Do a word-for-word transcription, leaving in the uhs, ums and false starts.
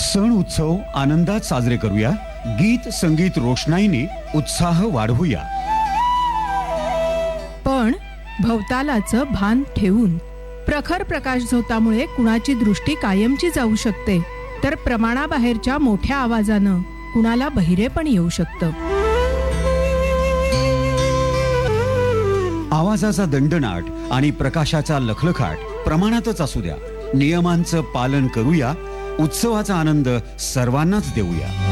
सण उत्सव आनंदात साजरे करूया. गीत संगीत रोषणाईने उत्साह वाढवूया. पण भवतालाचं भान ठेवून. प्रखर प्रकाश झोतामुळे कुणाची दृष्टी कायमची जाऊ शकते, तर प्रमाणाबाहेरच्या मोठ्या आवाजानं कुणाला बहिरेपण येऊ शकतं. आवाजाचा दंडनाट आणि प्रकाशाचा लखलखाट प्रमाणातच असू द्या. नियमांचं पालन करूया. उत्सवाचा आनंद सर्वांनाच देऊया.